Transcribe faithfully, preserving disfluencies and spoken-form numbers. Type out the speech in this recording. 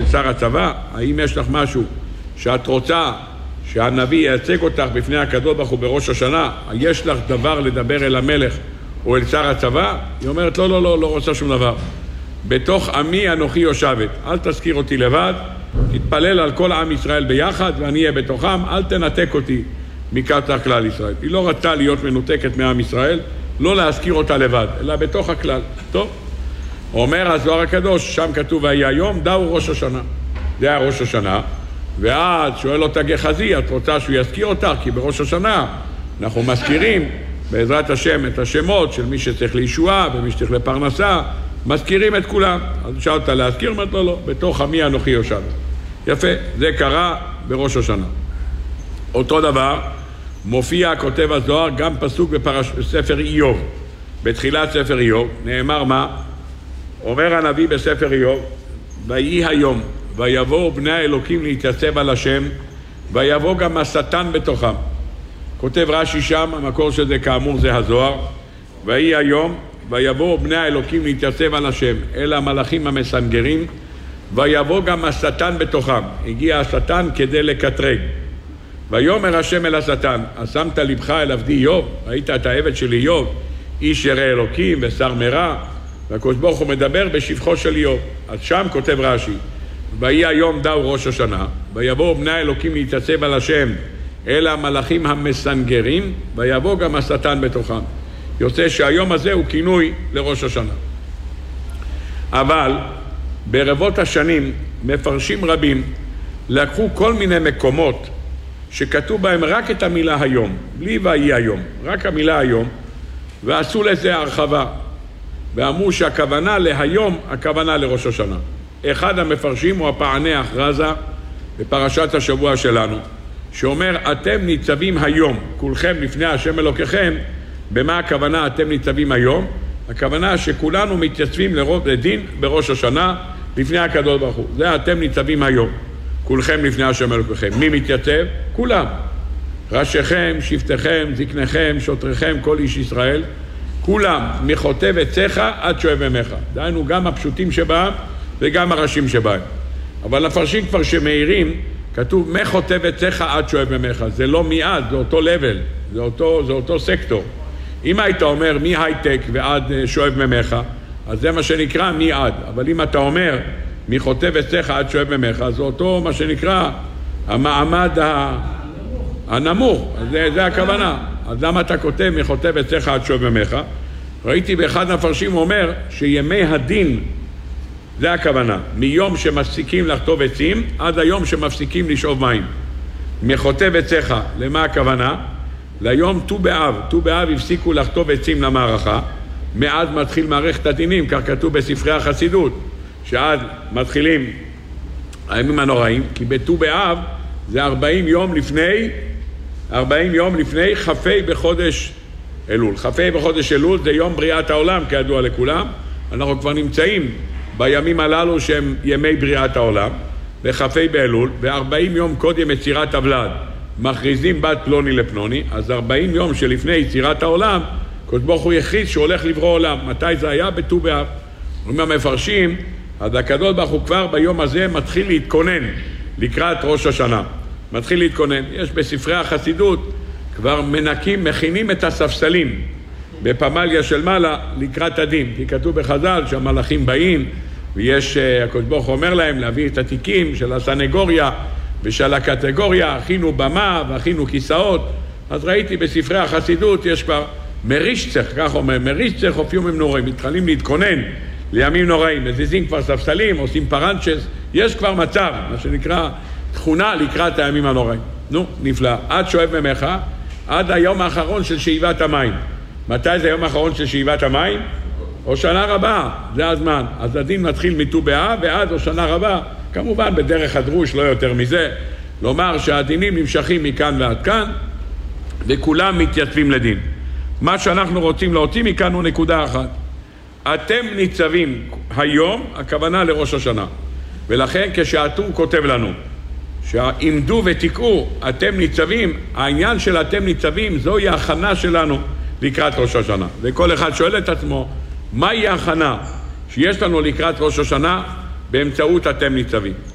שר הצבא, האם יש לך משהו שאת רוצה שהנביא ייצג אותך בפני הקדוש ברוך הוא בראש השנה? יש לך דבר לדבר אל המלך או אל שר הצבא? היא אומרת, לא, לא, לא, לא רוצה שום דבר. בתוך עמי אנוכי יושבת, אל תזכיר אותי לבד, תתפלל על כל עם ישראל ביחד ואני אהיה בתוכם, אל תנתק אותי מקרתך כלל ישראל. היא לא רצתה להיות מנותקת מעם ישראל, לא להזכיר אותה לבד, אלא בתוך הכלל. טוב, אומר הזוהר הקדוש, שם כתוב, ויהי היום דאו ראש השנה. זה היה ראש השנה, ואז שואל אותה גחזי, את רוצה שהוא יזכיר אותך? כי בראש השנה אנחנו מזכירים בעזרת השם את השמות של מי שצריך לישועה ומי שצריך לפרנסה, מזכירים את כולם. אז שאל אותה להזכיר, אומרת לו, לא, בתוך עמי אנוכי יושב. יפה, זה קרה בראש השנה. אותו דבר מופיע, כותב הזוהר, גם פסוק בפרש... בספר איוב. בתחילת ספר איוב נאמר מה? אומר הנביא בספר איוב, ויהי היום ויבואו בני האלוקים להתייצב על השם, ויבוא גם השטן בתוכם. כותב רש"י שם, המקור שזה כאמור זה הזוהר, ויהי היום ויבואו בני האלוקים להתייצב על השם, אלה המלאכים המסנגרים, ויבוא גם השטן בתוכם. הגיע השטן כדי לקטרג. ויאמר השם אל השטן, שמת לבך אל עבדי איוב? ראית את העבד שלי איוב, איש ירא אלוקים ושר מרע? והקדוש ברוך הוא מדבר בשבחו של איוב. אז שם כותב רש"י, ויהי היום דאו ראש השנה, ויבואו בני האלוקים להתייצב על השם, אלה המלאכים המסנגרים, ויבוא גם השטן בתוכם. יוצא שהיום הזה הוא כינוי לראש השנה. אבל ברבות השנים מפרשים רבים לקחו כל מיני מקומות שכתוב בהם רק את המילה היום, בלי ויהי היום, רק המילה היום, ועשו לזה הרחבה, ואמרו שהכוונה להיום, הכוונה לראש השנה. אחד המפרשים הוא הפענח רזה בפרשת השבוע שלנו, שאומר, אתם ניצבים היום, כולכם לפני השם אלוקיכם. במה הכוונה אתם ניצבים היום? הכוונה שכולנו מתייצבים לרוב לדין בראש השנה לפני הקדוש ברוך הוא. זה אתם ניצבים היום, כולכם לפני השם אלוקיכם. מי מתייצב? כולם. ראשיכם, שבטיכם, זקניכם, שוטריכם, כל איש ישראל, כולם, מחוטב עציך עד שואב ימיך. דהיינו גם הפשוטים שבהם וגם הראשים שבהם. אבל המפרשים כבר שמאירים, כתוב מחוטב עציך עד שואב ימיך. זה לא מיד, זה אותו לבל, זה אותו, זה אותו סקטור. אם היית אומר מהייטק ועד שואב ממך, אז זה מה שנקרא מיד. אבל אם אתה אומר מחוטב עציך עד שואב ממך, זה אותו מה שנקרא המעמד הנמוך. זה, זה הכוונה. אז למה אתה כותב מחוטב עציך עד שואב ממך? ראיתי באחד המפרשים אומר שימי הדין, זה הכוונה, מיום שמפסיקים לחטוב עצים עד היום שמפסיקים לשאוב מים. מחוטב עציך, למה הכוונה? ליום ט"ו באב. ט"ו באב הפסיקו לחטוב עצים למערכה, מאז מתחיל מערכת הדינים, כך כתוב בספרי החסידות, שעד מתחילים הימים הנוראים, כי בט"ו באב זה ארבעים יום לפני, ארבעים יום לפני חפי בחודש אלול. חפי בחודש אלול זה יום בריאת העולם, כידוע לכולם. אנחנו כבר נמצאים בימים הללו שהם ימי בריאת העולם, בחפי באלול, ו-ארבעים יום קודם יצירת הוולד, מכריזים בת פלוני לפלוני. אז ארבעים יום שלפני יצירת העולם, הקדוש ברוך הוא הכריז שהוא הולך לברוא עולם. מתי זה היה? בט"ו באב. אומרים המפרשים, אז הקדוש ברוך הוא כבר ביום הזה מתחיל להתכונן לקראת ראש השנה. מתחיל להתכונן. יש בספרי החסידות כבר מנקים, מכינים את הספסלים בפמליה של מעלה לקראת הדין. כי כתוב בחז"ל שהמלאכים באים, ויש, הקדוש ברוך הוא אומר להם להביא את התיקים של הסנגוריה ושל הקטגוריה, הכינו במה והכינו כיסאות. אז ראיתי בספרי החסידות יש כבר מרישצך, כך אומר, מרישצך הופיעו עם נוראים, מתחילים להתכונן לימים נוראים, מזיזים כבר ספסלים, עושים פרנצ'ס, יש כבר מצב, מה שנקרא תכונה לקראת הימים הנוראים. נו, נפלא. עד שואב ממך, עד היום האחרון של שאיבת המים. מתי זה היום האחרון של שאיבת המים? או שנה רבה, זה הזמן. אז הדין מתחיל מט"ו באב ועד או שנה רבה, כמובן בדרך הדרוש, לא יותר מזה. לומר שהדינים נמשכים מכאן ועד כאן, וכולם מתייצבים לדין. מה שאנחנו רוצים להוציא מכאן הוא נקודה אחת. אתם ניצבים היום, הכוונה לראש השנה. ולכן כשהטור כותב לנו, שעמדו ותקעו, אתם ניצבים, העניין של אתם ניצבים, זוהי ההכנה שלנו לקראת ראש השנה. וכל אחד שואל את עצמו, מהי ההכנה שיש לנו לקראת ראש השנה באמצעות אתם ניצבים?